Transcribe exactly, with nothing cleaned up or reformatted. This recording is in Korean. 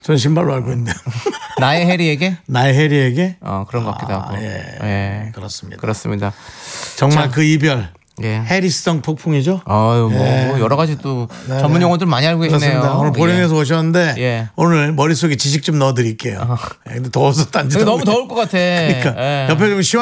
전 신발로 알고 있는데. 나의 해리에게? 나의 해리에게? 어, 그런 것 같기도 하고. 아, 예. 예. 그렇습니다. 그렇습니다. 정말 자, 그 이별. 예. 해리성 폭풍이죠? 아유, 뭐, 예. 여러 가지 또 네네. 전문 용어들 많이 알고 계시네요. 그렇습니다. 오늘 보령에서 예. 오셨는데 예. 오늘 머릿속에 지식 좀 넣어드릴게요. 예, 근데 더워서 딴짓. 너무 더울 것 같아. 그러니까 예. 옆에 좀 시원